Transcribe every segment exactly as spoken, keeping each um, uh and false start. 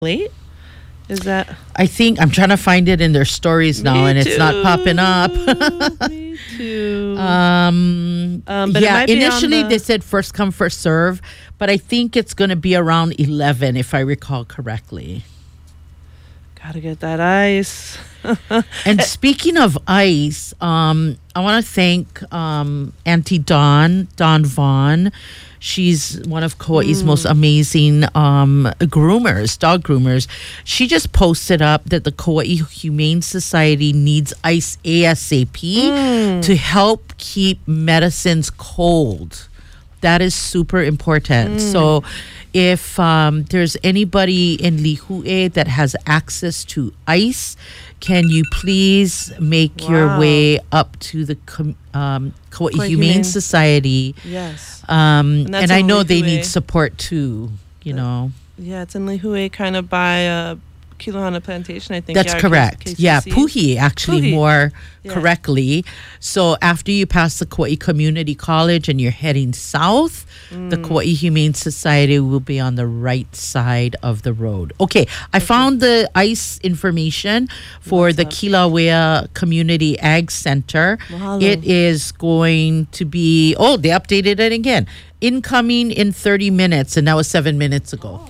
late? Is that? I think I'm trying to find it in their stories now, Me and it's not too. popping up. Me too. um, Um, but it yeah, might be on initially the- they said first come first serve, but I think it's going to be around eleven if I recall correctly. Gotta get that ice. And speaking of ice, um, I want to thank um, Auntie Dawn, Dawn Vaughn. She's one of Kauai's most amazing um, groomers, dog groomers. She just posted up that the Kauai Humane Society needs ice ASAP to help keep medicines cold. That is super important. So if um, there's anybody in Lihue that has access to ice, can you please make your Wow. way up to the com- um, Kauai Kauai Humane Humane. Society? Yes. Um, And that's and I in know they Lihue. need support too, you know. Yeah, it's in Lihue, kind of by uh, Kilohana Plantation, I think. That's yeah, or correct. K- Yeah, KCC. Puhi actually Puhi. more Yeah. correctly. So after you pass the Kauai Community College and you're heading south, the Mm. Kauai Humane Society will be on the right side of the road. Okay, I found the ICE information for What's the up? Kilauea Community Ag Center. Mahalo. It is going to be, oh, they updated it again. Incoming in thirty minutes, and that was seven minutes ago.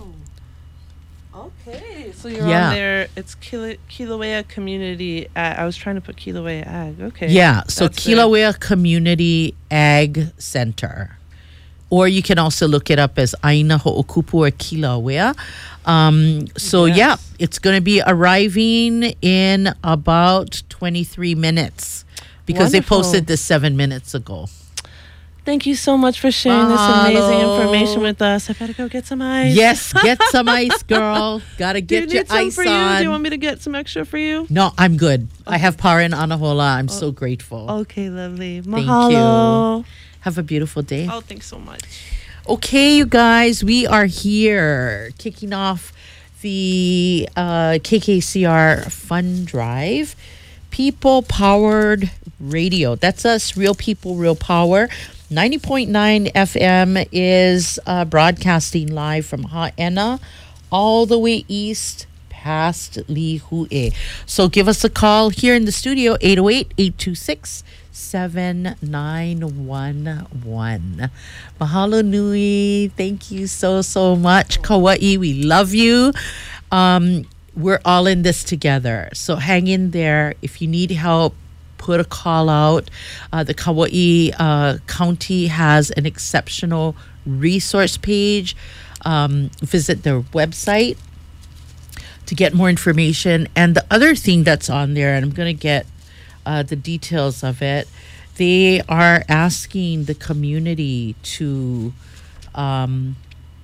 Okay, so you're Yeah. on there. It's Kilo- Kilauea Community. Ag. I was trying to put Kilauea Ag. Okay. Yeah, so That's there. Kilauea Community Ag Center. Or you can also look it up as Aina Ho'okupu or Kilauea. Um, so, Yes. yeah, it's going to be arriving in about twenty-three minutes because they Wonderful. posted this seven minutes ago. Thank you so much for sharing this amazing Mahalo. information with us. I better go get some ice. Yes, get some ice, girl. Got to Do you get your need some ice for you? on. Do you want me to get some extra for you? No, I'm good. I have power in Anahola. I'm so grateful. Okay, lovely. Thank Mahalo. Have a beautiful day. Oh, thanks so much. Okay, you guys, we are here kicking off the uh, K K C R Fund Drive. People Powered Radio. That's us, Real People, Real Power. ninety point nine F M is uh, broadcasting live from Ha'ena all the way east past Lihue. So give us a call here in the studio, eight oh eight, eight two six, seven nine one one. Mahalo nui. Thank you so, so much. Kauai, we love you. Um, we're all in this together. So hang in there. If you need help, put a call out. Uh, the Kauai uh, County has an exceptional resource page. Um, visit their website to get more information. And the other thing that's on there, and I'm going to get uh, the details of it, they are asking the community to um,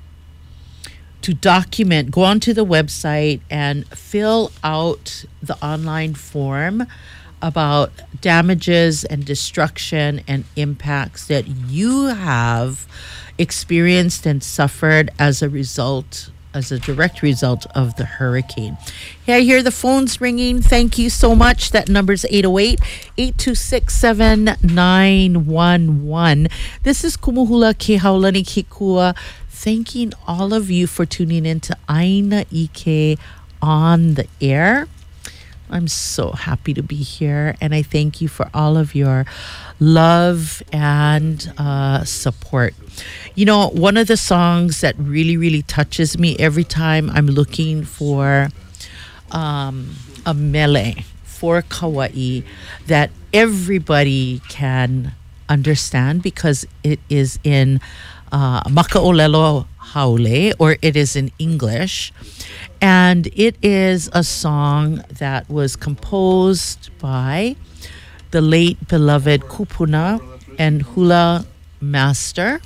to document, go onto the website and fill out the online form about damages and destruction and impacts that you have experienced and suffered as a result, as a direct result of the hurricane. Yeah, I hear the phones ringing. Thank you so much. That number's eight oh eight, eight two six, seven nine one one. This is Kumuhula Kehaulani Kikua, thanking all of you for tuning in to Aina Ike on the air. I'm so happy to be here, and I thank you for all of your love and uh, support. You know, one of the songs that really, really touches me every time I'm looking for um, a mele for Kauai that everybody can understand, because it is in uh, Maka'olelo Haole, or it is in English. And it is a song that was composed by the late beloved Kupuna and hula master,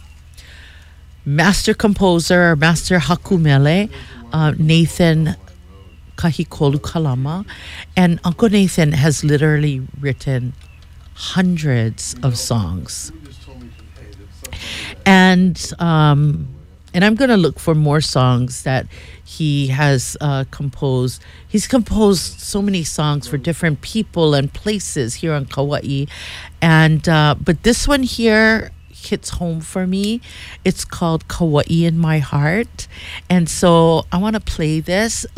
master composer, master hakumele, uh, Nathan Kahikolu Kalama. And Uncle Nathan has literally written hundreds of songs. And um, and I'm going to look for more songs that he has uh, composed. He's composed so many songs for different people and places here on Kauai. And uh, but this one here hits home for me. It's called Kauai in My Heart. And so I want to play this.